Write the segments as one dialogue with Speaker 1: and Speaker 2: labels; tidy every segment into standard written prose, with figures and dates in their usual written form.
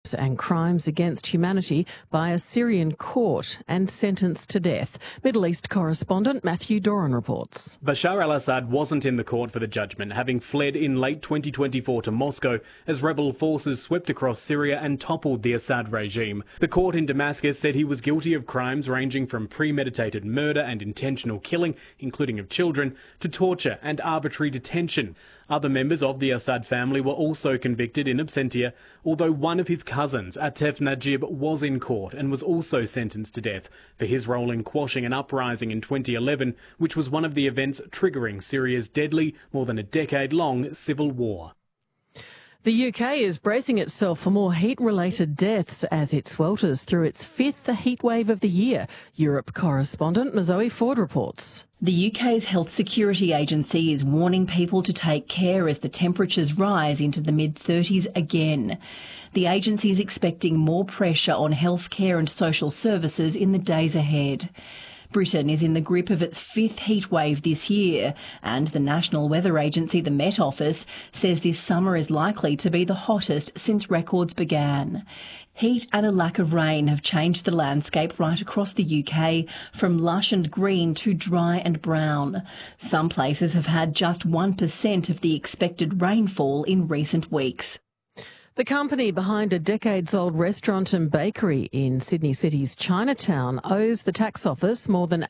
Speaker 1: deaths and crimes against humanity by a Syrian court and sentenced to death. Middle East correspondent Matthew Doran reports.
Speaker 2: Bashar al-Assad wasn't in the court for the judgment, having fled in late 2024 to Moscow as rebel forces swept across Syria and toppled the Assad regime. The court in Damascus said he was guilty of crimes ranging from premeditated murder and intentional killing, including of children, to torture and arbitrary detention. Other members of the Assad family were also convicted in absentia, although one of his cousins, Atef Najib, was in court and was also sentenced to death for his role in quashing an uprising in 2011, which was one of the events triggering Syria's deadly, more than a decade-long civil war.
Speaker 1: The UK is bracing itself for more heat-related deaths as it swelters through its fifth heatwave of the year. Europe correspondent Mazoe Ford reports.
Speaker 3: The UK's Health Security Agency is warning people to take care as the temperatures rise into the mid-30s again. The agency is expecting more pressure on healthcare and social services in the days ahead. Britain is in the grip of its fifth heatwave this year, and the National Weather Agency, the Met Office, says this summer is likely to be the hottest since records began. Heat and a lack of rain have changed the landscape right across the UK, from lush and green to dry and brown. Some places have had just 1% of the expected rainfall in recent weeks.
Speaker 1: The company behind a decades-old restaurant and bakery in Sydney City's Chinatown owes the tax office more than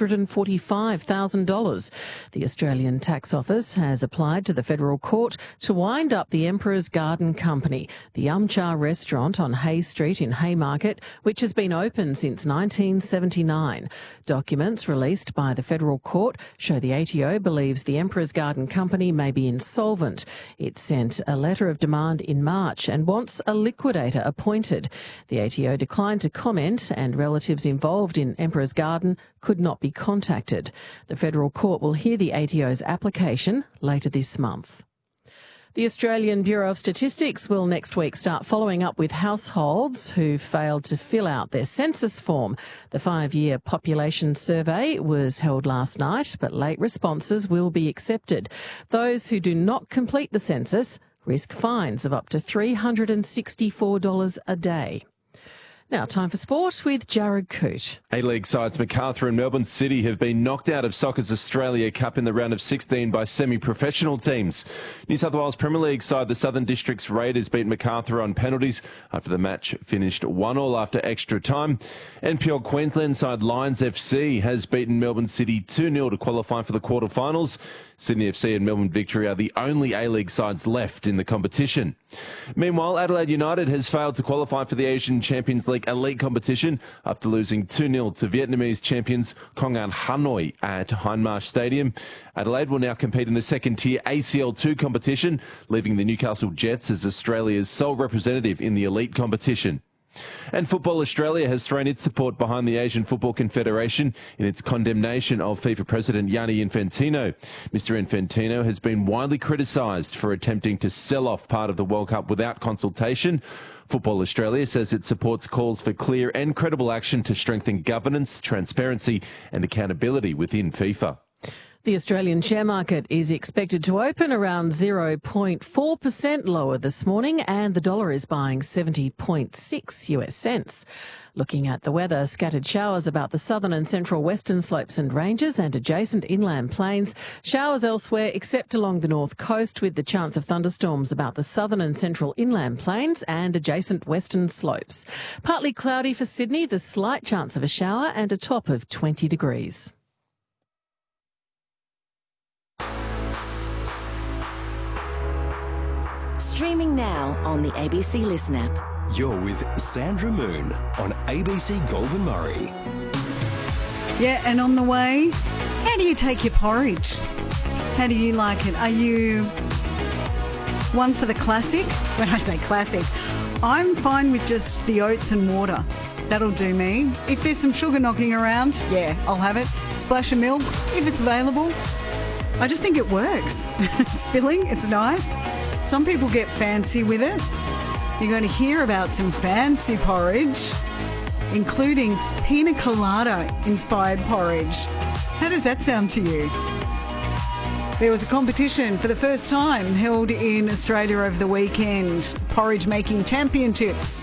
Speaker 1: $845,000. The Australian Tax Office has applied to the federal court to wind up the Emperor's Garden Company, the Umcha restaurant on Hay Street in Haymarket, which has been open since 1979. Documents released by the federal court show the ATO believes the Emperor's Garden Company may be insolvent. It sent a letter of demand in March and wants a liquidator appointed. The ATO declined to comment, and relatives involved in Emperor's Garden could not be contacted. The federal court will hear the ATO's application later this month. The Australian Bureau of Statistics will next week start following up with households who failed to fill out their census form. The 5-year population survey was held last night, but late responses will be accepted. Those who do not complete the census risk fines of up to $364 a day. Now, time for sport with Jared Coote.
Speaker 4: A-League sides Macarthur and Melbourne City have been knocked out of Soccer's Australia Cup in the round of 16 by semi-professional teams. New South Wales Premier League side the Southern Districts Raiders beat Macarthur on penalties after the match finished 1-1 after extra time. NPL Queensland side Lions FC has beaten Melbourne City 2-0 to qualify for the quarterfinals. Sydney FC and Melbourne Victory are the only A-League sides left in the competition. Meanwhile, Adelaide United has failed to qualify for the Asian Champions League elite competition after losing 2-0 to Vietnamese champions Công An Hanoi at Hindmarsh Stadium. Adelaide will now compete in the second-tier ACL2 competition, leaving the Newcastle Jets as Australia's sole representative in the elite competition. And Football Australia has thrown its support behind the Asian Football Confederation in its condemnation of FIFA President Gianni Infantino. Mr. Infantino has been widely criticised for attempting to sell off part of the World Cup without consultation. Football Australia says it supports calls for clear and credible action to strengthen governance, transparency and accountability within FIFA.
Speaker 1: The Australian share market is expected to open around 0.4% lower this morning, and the dollar is buying 70.6 US cents. Looking at the weather, scattered showers about the southern and central western slopes and ranges and adjacent inland plains. Showers elsewhere except along the north coast, with the chance of thunderstorms about the southern and central inland plains and adjacent western slopes. Partly cloudy for Sydney, the slight chance of a shower and a top of 20 degrees.
Speaker 5: Streaming now on the ABC Listen app.
Speaker 6: You're with Sandra Moon on ABC Goulburn Murray.
Speaker 7: Yeah, and on the way, how do you take your porridge? How do you like it? Are you one for the classic? When I say classic, I'm fine with just the oats and water. That'll do me. If there's some sugar knocking around, yeah, I'll have it. Splash of milk, if it's available. I just think it works. It's filling, it's nice. Some people get fancy with it. You're going to hear about some fancy porridge, including pina colada-inspired porridge. How does that sound to you? There was a competition for the first time held in Australia over the weekend, Porridge Making Championships.